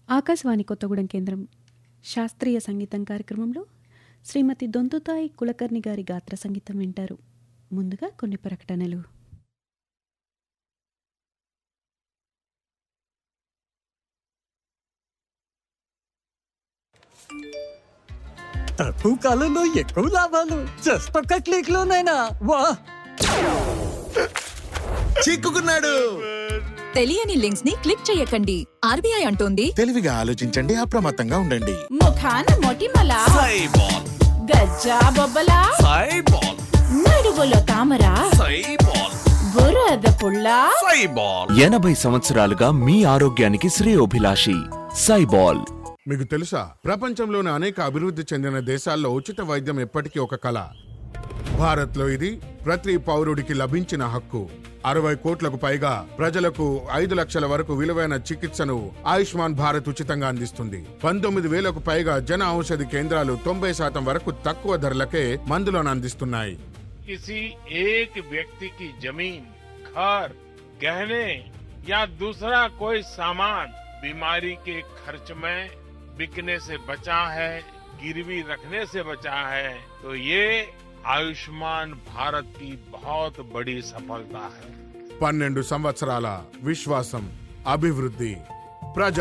ఆకాశవాణి కొత్తగూడెం కేంద్రం శాస్త్రీయ సంగీతం కార్యక్రమంలో శ్రీమతి దొంతుతాయి కులకర్ణి గారి గాత్ర సంగీతం వింటారు. ముందుగా కొన్ని ప్రకటనలు. తక్కువ కాలంలో ఎక్కువ లాభాలు జస్ట్ ఒక్క క్లిక్ లోనైనా వా! చిక్కుకున్నాడు. తెలియని లింక్స్ ని క్లిక్ చేయకండి. ఆర్బీఐ అంటోంది, తెలివిగా ఆలోచించండి, అప్రమత్తంగా ఉండండి. ముఖాన మొటిమల, సైబాల్, గజ్జా బొబ్బల, సైబాల్, నడుగులో తామర, సైబాల్, బురద పుల్ల, సైబాల్. 80 సంవత్సరాలుగా మీ ఆరోగ్యానికి శ్రేయోభిలాషి సైబాల్. మీకు తెలుసా, ప్రపంచంలోని అనేక అభివృద్ధి చెందిన దేశాల్లో ఉచిత వైద్యం ఎప్పటికీ ఒక కళ. భారత్లో ఇది ప్రతి పౌరుడికి లభించిన హక్కు. 60 కోట్లకు పైగా ప్రజలకు 5 లక్షల వరకు విలువైన చికిత్సను ఆయుష్మాన్ భారత్ ఉచితంగా అందిస్తుంది. 19,000కు పైగా జన ఔషధి కేంద్రాలు 90% వరకు తక్కువ ధరలకే మందులను అందిస్తున్నాయి. किसी एक व्यक्ति की जमीन, घर, गहने या दूसरा कोई सामान बीमारी के खर्च में बिकने से बचा है, गिरवी रखने से बचा है, तो ये आयुष्मान भारत की बहुत बड़ी सफलता है. 12 సంవత్సరాల విశ్వాసం, అభివృద్ధి, ప్రజా